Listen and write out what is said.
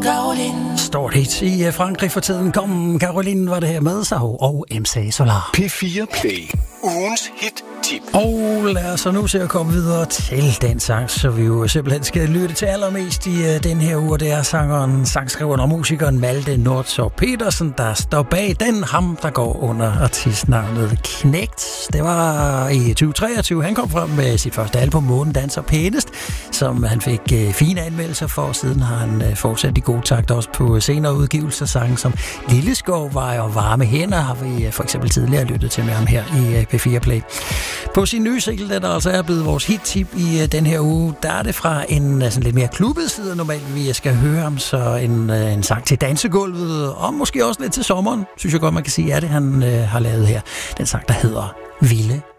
Stort hit i Frankrig for tiden. Kom, Caroline var det her med sig og MC Solar. P4 Play. Ugens hit-tip. Og lad os så nu se at komme videre til den sang, så vi jo simpelthen skal lytte til allermest i den her uge. Det er sangskriveren og musikeren Malte Nordtorp Petersen, der står bag den. Ham, der går under artistnavnet Knægt. Det var i 2023. Han kom frem med sit første album, Månen danser pænest, som han fik fine anmeldelser for. Siden har han fortsat i god takt også på senere udgivelser. Sange som Lilleskovvej og Varme hænder har vi for eksempel tidligere lyttet til med ham her i P4 Play. På sin nye single, der altså er blevet vores hit-tip i den her uge, der er det fra en sådan lidt mere klubbet side normalt, vi skal høre om, så en sang til dansegulvet, og måske også lidt til sommeren, synes jeg godt, man kan sige, er det, han har lavet her. Den sang, der hedder Vilde